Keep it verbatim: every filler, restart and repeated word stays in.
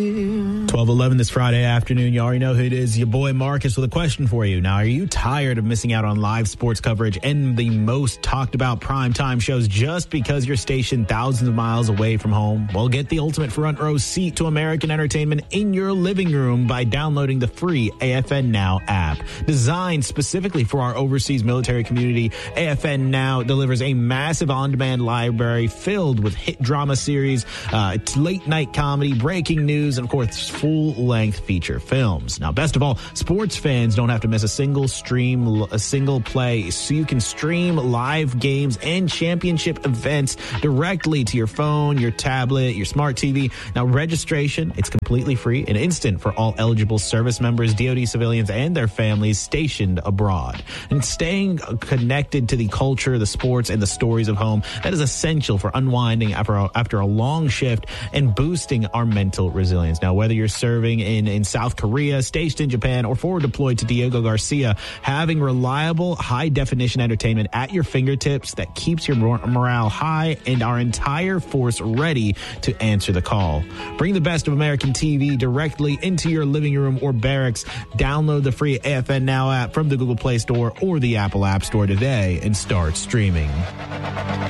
twelve eleven this Friday afternoon. You already know who it is. Your boy Marcus with a question for you. Now, are you tired of missing out on live sports coverage and the most talked about primetime shows just because you're stationed thousands of miles away from home? Well, get the ultimate front row seat to American entertainment in your living room by downloading the free A F N Now app. Designed specifically for our overseas military community, A F N Now delivers a massive on-demand library filled with hit drama series, uh, late-night comedy, breaking news, and of course, full-length feature films. Now, best of all, sports fans don't have to miss a single stream, a single play, so you can stream live games and championship events directly to your phone, your tablet, your smart T V. Now, registration, it's completely free and instant for all eligible service members, D O D civilians, and their families stationed abroad. And staying connected to the culture, the sports, and the stories of home, that is essential for unwinding after a, after a long shift and boosting our mental resilience. Now, whether you're serving in, in South Korea, stationed in Japan, or forward deployed to Diego Garcia, having reliable, high-definition entertainment at your fingertips that keeps your morale high and our entire force ready to answer the call. Bring the best of American T V directly into your living room or barracks. Download the free A F N Now app from the Google Play Store or the Apple App Store today and start streaming.